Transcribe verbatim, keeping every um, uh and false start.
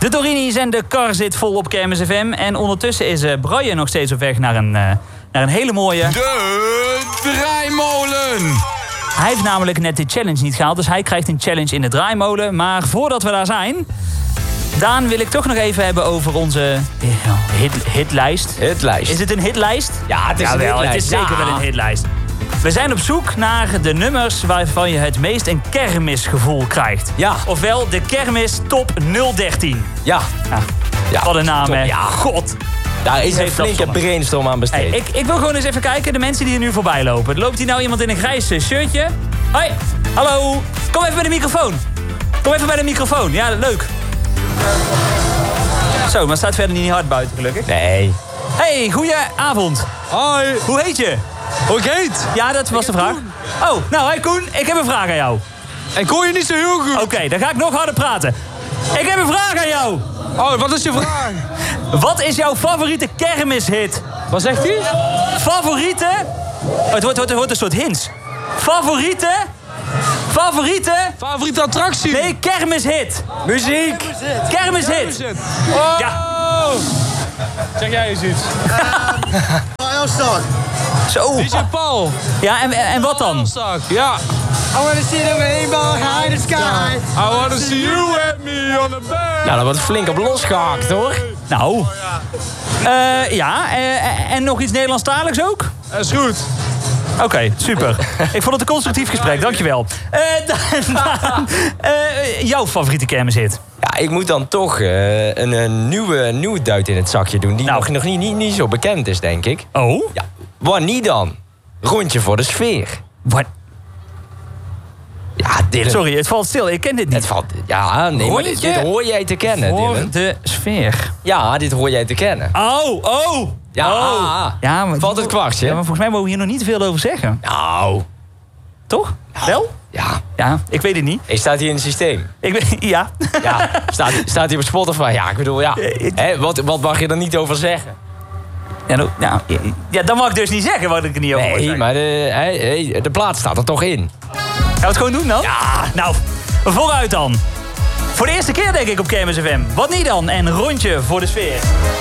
De Dorini's en de kar zit vol op Kermis F M. En ondertussen is uh, Brian nog steeds op weg naar een, uh, naar een hele mooie... De draaimolen! Hij heeft namelijk net de challenge niet gehaald. Dus hij krijgt een challenge in de draaimolen. Maar voordat we daar zijn... Daan, wil ik toch nog even hebben over onze hit, hitlijst. Hitlijst. Is het een hitlijst? Ja, het is Jawel, een hitlijst. Het is zeker ja. wel een hitlijst. We zijn op zoek naar de nummers waarvan je het meest een kermisgevoel krijgt. Ja. Ofwel de kermis top nul dertien. Ja. ja. ja. Wat een naam, Top, hè. ja. God. Daar is een heeft dat flinke zonnig. brainstorm aan besteed. Hey, ik, ik wil gewoon eens even kijken, de mensen die er nu voorbij lopen. Loopt hier nou iemand in een grijs uh, shirtje? Hoi, hallo. Kom even bij de microfoon. Kom even bij de microfoon. Ja, leuk. Zo, maar het staat verder niet hard buiten, gelukkig. Nee. Hey, goedenavond. Hoi. Hoe heet je? Hoe ik heet? Ja, dat was de vraag. Oh, nou, hey Koen, ik heb een vraag aan jou. Ik hoor je niet zo heel goed. Oké, okay, dan ga ik nog harder praten. Ik heb een vraag aan jou. Oh, wat is je vraag? Wat is jouw favoriete kermishit? Wat zegt hij? Favoriete... Oh, het wordt, het wordt een soort hints. Favoriete... Favoriete... Favoriete attractie? Nee, kermishit. Muziek. Kermishit. Oh. Ja. Zeg jij eens iets? Zo. D J Paul. Ja, en, en wat dan? Ja. I wanna see the rainbow high in the sky. I wanna see you with me on the bed. Nou, dat wordt flink op losgehakt, hoor. Nou. Uh, ja, uh, en nog iets Nederlandstaligs ook? Dat is goed. Oké, okay, super. Ik vond het een constructief gesprek, dankjewel. Uh, dan, dan, uh, jouw favoriete kermishit? Ja, ik moet dan toch uh, een, een nieuwe, nieuwe duit in het zakje doen... die nou. nog, nog niet, niet, niet zo bekend is, denk ik. Oh? Ja, wanneer niet dan? Rondje voor de sfeer. Wat? Ja, Dylan. Sorry, het valt stil. Ik ken dit niet. Het valt... Ja, nee, maar dit, dit hoor jij te kennen, voor Dylan. de sfeer. Ja, dit hoor jij te kennen. Oh, oh! Ja, oh. Ja, maar, valt het kwartje? Ja, maar volgens mij mogen we hier nog niet veel over zeggen. Nou. Toch? Nou. Wel? Ja. Ja, ik weet het niet. Hij staat hier in het systeem. Ik weet, ja. Ja, staat, staat hier op Spotify. Ja, ik bedoel, ja. Hè, wat, wat mag je er niet over zeggen? Ja, nou, ja, ja, dan mag ik dus niet zeggen wat ik er niet over mag Nee, zeggen. maar de, hè, de plaat staat er toch in. Gaan we het gewoon doen dan? Ja. Nou, vooruit dan. Voor de eerste keer denk ik op Kermis F M. Wat niet dan? En rondje voor de sfeer.